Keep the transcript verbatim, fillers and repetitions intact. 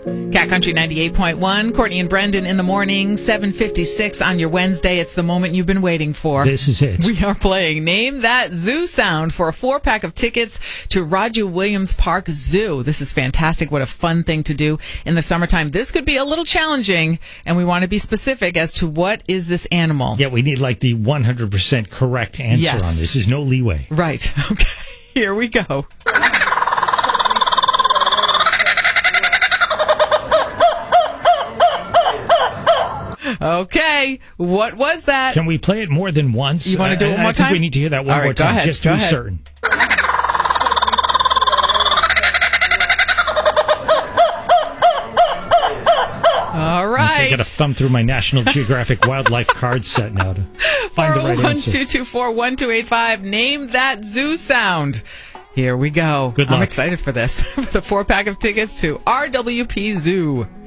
Cat Country ninety-eight point one, Courtney and Brendan in the morning, seven fifty-six on your Wednesday. It's the moment you've been waiting for. This is it. We are playing Name That Zoo Sound for a four-pack of tickets to Roger Williams Park Zoo. This is fantastic. What a fun thing to do in the summertime. This could be a little challenging, and we want to be specific as to what is this animal. Yeah, we need like the one hundred percent correct answer Yes. on this. There's no leeway. Right. Okay. Here we go. Okay, what was that? Can we play it more than once? You want to do it one I, more I time? think we need to hear that one All right, more go time, ahead, just go to be ahead. certain. All right. I got to thumb through my National Geographic wildlife card set now to find the right four oh one, answer. two two four, one two eight five. Name that zoo sound. Here we go. Good I'm luck. excited for this. The four pack of tickets to R W P Zoo.